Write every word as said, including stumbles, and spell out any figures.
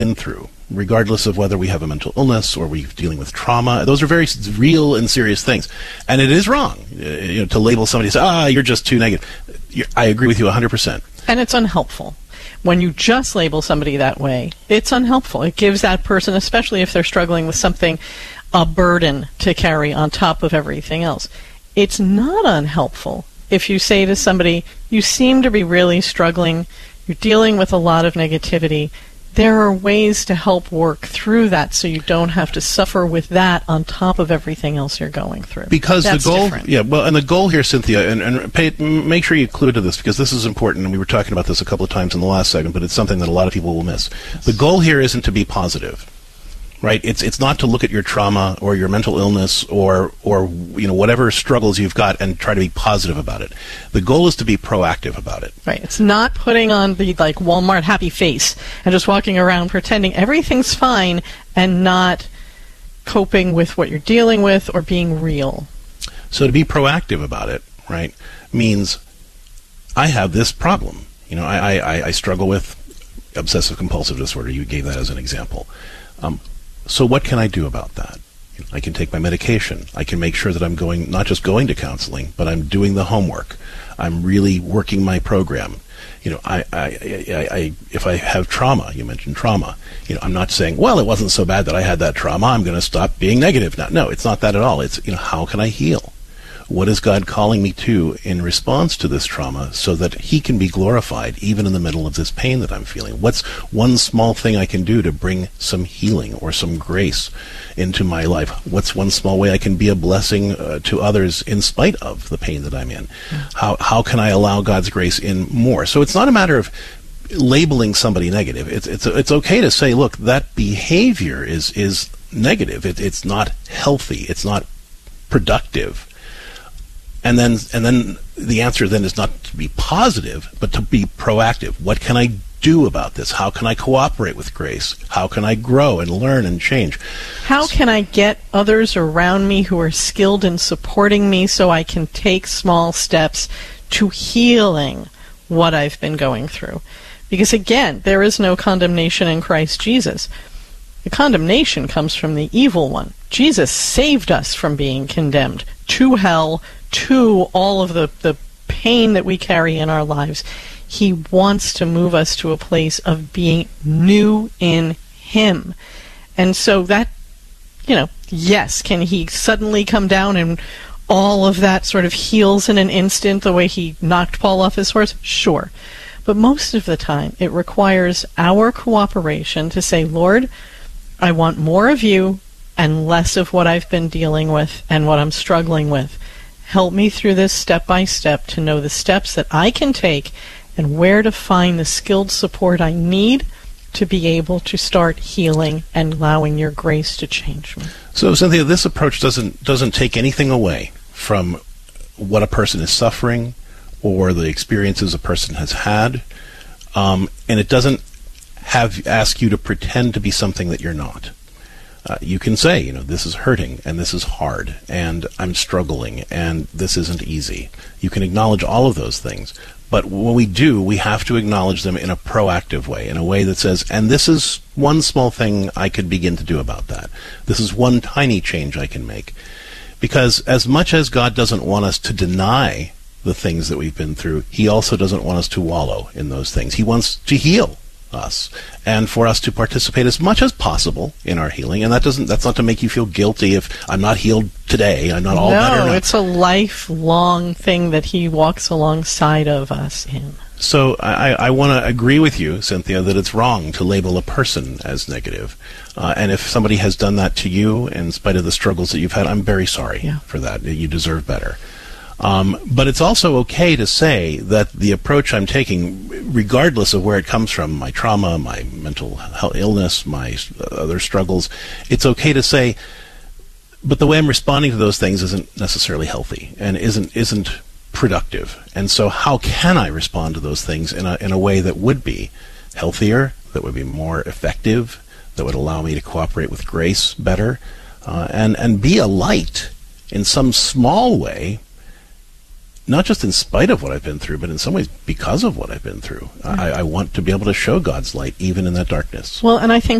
been through, regardless of whether we have a mental illness or we're dealing with trauma. Those are very real and serious things. And it is wrong uh, you know, to label somebody and say, ah, you're just too negative. You're, I agree with you one hundred percent. And it's unhelpful. When you just label somebody that way, it's unhelpful. It gives that person, especially if they're struggling with something, a burden to carry on top of everything else. It's not unhelpful if you say to somebody, you seem to be really struggling, you're dealing with a lot of negativity. There are ways to help work through that so you don't have to suffer with that on top of everything else you're going through. Because That's the goal, different. yeah, well, and the goal here, Cynthia, and, and pay, make sure you clue to this because this is important, and we were talking about this a couple of times in the last segment, but it's something that a lot of people will miss. Yes. The goal here isn't to be positive. Right, it's it's not to look at your trauma or your mental illness or or you know whatever struggles you've got and try to be positive about it. The goal is to be proactive about it. Right, it's not putting on the like Walmart happy face and just walking around pretending everything's fine and not coping with what you're dealing with or being real. So to be proactive about it, right, means I have this problem. You know, I I, I struggle with obsessive compulsive disorder. You gave that as an example. Um, So what can I do about that? I can take my medication. I can make sure that I'm going, not just going to counseling, but I'm doing the homework. I'm really working my program. You know, I, I, I, I, if I have trauma, you mentioned trauma, you know, I'm not saying, well, it wasn't so bad that I had that trauma, I'm going to stop being negative now. No, it's not that at all. It's, you know, how can I heal? What is God calling me to in response to this trauma so that he can be glorified even in the middle of this pain that I'm feeling? What's one small thing I can do to bring some healing or some grace into my life? What's one small way I can be a blessing uh, to others in spite of the pain that I'm in? How how can I allow God's grace in more? So it's not a matter of labeling somebody negative. It's it's it's okay to say, look, that behavior is is negative. It, it's not healthy. It's not productive. And then, and then the answer then is not to be positive, but to be proactive. What can I do about this? How can I cooperate with grace? How can I grow and learn and change? How can I get others around me who are skilled in supporting me so I can take small steps to healing what I've been going through? Because again, there is no condemnation in Christ Jesus. The condemnation comes from the evil one. Jesus saved us from being condemned to hell, to all of the, the pain that we carry in our lives. He wants to move us to a place of being new in him. And so that, you know, yes, can he suddenly come down and all of that sort of heals in an instant the way he knocked Paul off his horse? Sure. But most of the time it requires our cooperation to say, Lord, I want more of you and less of what I've been dealing with and what I'm struggling with. Help me through this step by step to know the steps that I can take and where to find the skilled support I need to be able to start healing and allowing your grace to change me. So, Cynthia, this approach doesn't doesn't take anything away from what a person is suffering or the experiences a person has had, um, and it doesn't have ask you to pretend to be something that you're not. Uh, you can say, you know, this is hurting, and this is hard, and I'm struggling, and this isn't easy. You can acknowledge all of those things. But when we do, we have to acknowledge them in a proactive way, in a way that says, and this is one small thing I could begin to do about that. This is one tiny change I can make. Because as much as God doesn't want us to deny the things that we've been through, he also doesn't want us to wallow in those things. He wants to heal us and for us to participate as much as possible in our healing. And that doesn't that's not to make you feel guilty if I'm not healed today, I'm not all no, better. No, it's a lifelong thing that he walks alongside of us in. So I, I want to agree with you, Cynthia, that it's wrong to label a person as negative. Uh, and if somebody has done that to you in spite of the struggles that you've had, I'm very sorry yeah. for that. You deserve better. Um, but it's also okay to say that the approach I'm taking, regardless of where it comes from, my trauma, my mental health illness, my other struggles, it's okay to say, but the way I'm responding to those things isn't necessarily healthy and isn't isn't productive. And so how can I respond to those things in a in a way that would be healthier, that would be more effective, that would allow me to cooperate with grace better, uh, and, and be a light in some small way not just in spite of what I've been through, but in some ways because of what I've been through. I, I want to be able to show God's light even in that darkness. Well, and I think